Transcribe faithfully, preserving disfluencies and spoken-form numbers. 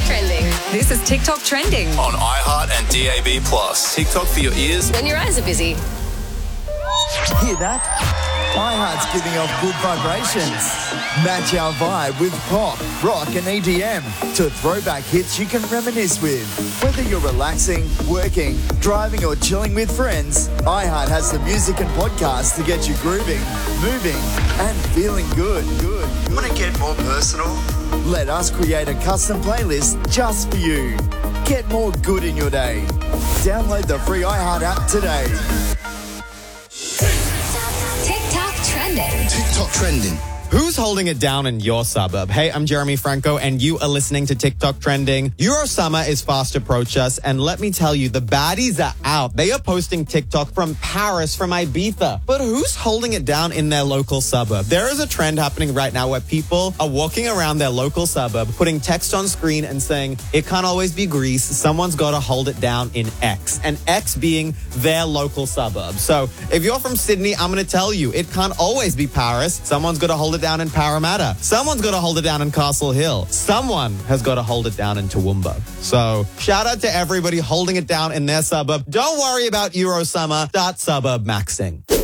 Trending. This is TikTok Trending. On iHeart and D A B Plus. TikTok for your ears. When your eyes are busy. Hear that? iHeart's giving off good vibrations. Match our vibe with pop, rock and E D M to throwback hits you can reminisce with. Whether you're relaxing, working, driving or chilling with friends, iHeart has the music and podcasts to get you grooving, moving and feeling good. Good. good. Want to get more personal? Let us create a custom playlist just for you. Get more good in your day. Download the free iHeart app today. TikTok Trending. TikTok Trending. Who's holding it down in your suburb? Hey, I'm Jeremy Franco, and you are listening to TikTok Trending. Euro summer is fast approach us, and let me tell you, the baddies are out. They are posting TikTok from Paris, from Ibiza. But who's holding it down in their local suburb? There is a trend happening right now where people are walking around their local suburb, putting text on screen and saying, it can't always be Greece. Someone's got to hold it down in X, and X being their local suburb. So if you're from Sydney, I'm going to tell you, it can't always be Paris. Someone's got to hold it down in Parramatta. Someone's got to hold it down in Castle Hill. Someone has got to hold it down in Toowoomba. So shout out to everybody holding it down in their suburb. Don't worry about Euro summer. Start suburb maxing.